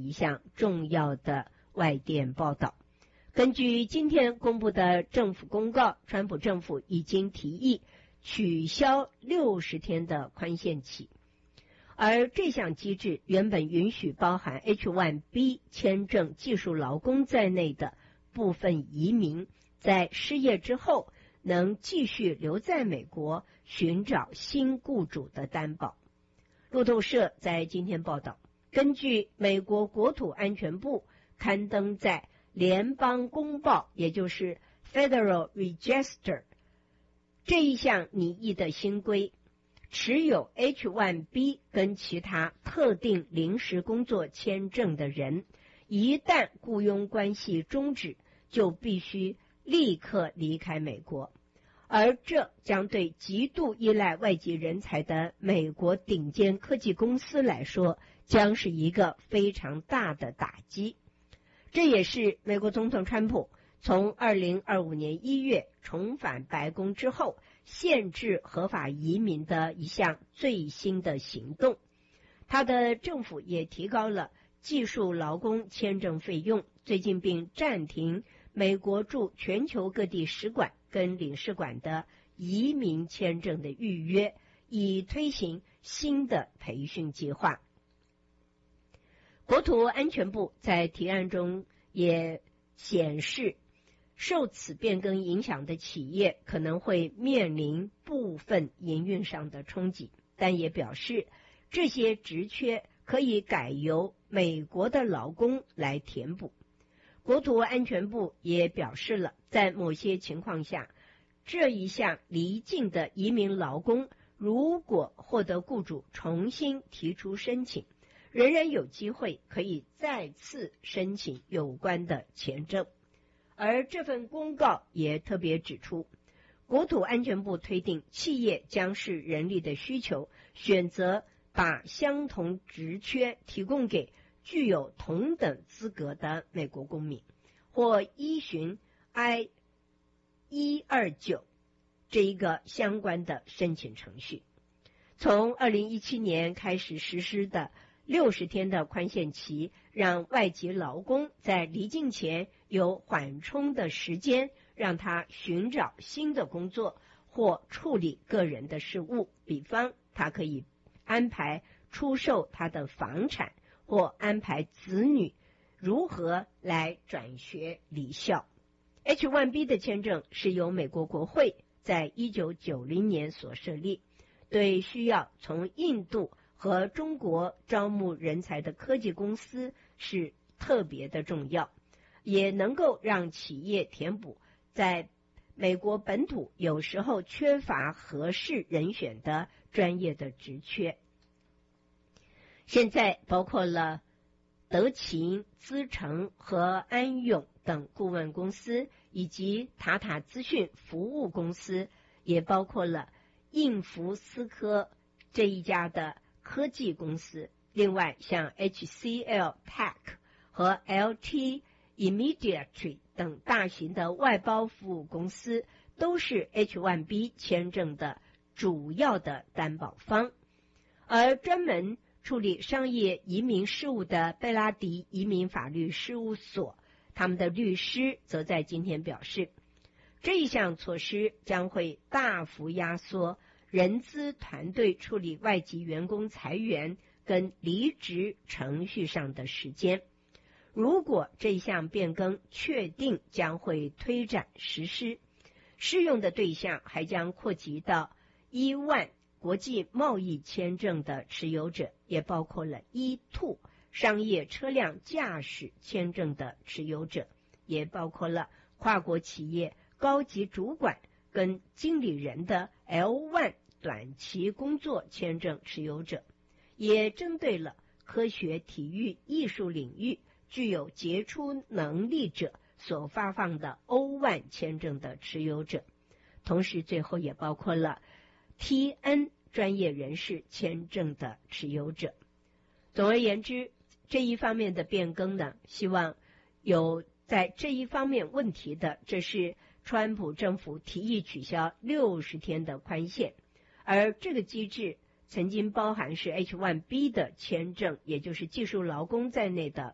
一项重要的外电报道。根据今天公布的政府公告，川普政府已经提议取消60天的宽限期，而这项机制原本允许包含 H-1B 签证技术劳工在内的部分移民在失业之后能继续留在美国寻找新雇主的担保。路透社在今天报道，根据美国国土安全部刊登在联邦公报，也就是 Federal Register 这一项拟议的新规，持有 H-1B 跟其他特定临时工作签证的人，一旦雇佣关系终止，就必须立刻离开美国，而这将对极度依赖外籍人才的美国顶尖科技公司来说，将是一个非常大的打击。这也是美国总统川普从2025年1月重返白宫之后，限制合法移民的一项最新的行动。他的政府也提高了技术劳工签证费用，最近并暂停美国驻全球各地使馆跟领事馆的移民签证的预约，以推行新的培训计划。国土安全部在提案中也显示，受此变更影响的企业可能会面临部分营运上的冲击，但也表示这些职缺可以改由美国的劳工来填补。国土安全部也表示了，在某些情况下，这一项离境的移民劳工如果获得雇主重新提出申请，仍然有机会可以再次申请有关的签证。而这份公告也特别指出，国土安全部推定企业将视人力的需求，选择把相同职缺提供给具有同等资格的美国公民，或依循 I-129 这一个相关的申请程序。从2017年开始实施的60天的宽限期，让外籍劳工在离境前有缓冲的时间，让他寻找新的工作或处理个人的事务，比方他可以安排出售他的房产，或安排子女如何来转学离校。H-1B 的签证是由美国国会在1990年所设立，对需要从印度和中国招募人才的科技公司是特别的重要，也能够让企业填补在美国本土有时候缺乏合适人选的专业的职缺。现在包括了德勤、资诚和安永等顾问公司，以及塔塔资讯服务公司，也包括了印福斯科这一家的科技公司。另外像 HCL Tech 和 LT Immediately 等大型的外包服务公司都是 H-1B 签证的主要的担保方。而专门处理商业移民事务的贝拉迪移民法律事务所，他们的律师则在今天表示，这一项措施将会大幅压缩人资团队处理外籍员工裁员跟离职程序上的时间。如果这项变更确定将会推展实施，适用的对象还将扩及到1万国际贸易签证的持有者，也包括了E2商业车辆驾驶签证的持有者，也包括了跨国企业高级主管跟经理人的 L1 短期工作签证持有者，也针对了科学、体育、艺术领域具有杰出能力者所发放的 O1 签证的持有者，同时最后也包括了 TN 专业人士签证的持有者。总而言之，这一方面的变更呢，希望有在这一方面问题的，这是川普政府提议取消60天的宽限，而这个机制曾经包含是 H-1B 的签证，也就是技术劳工在内的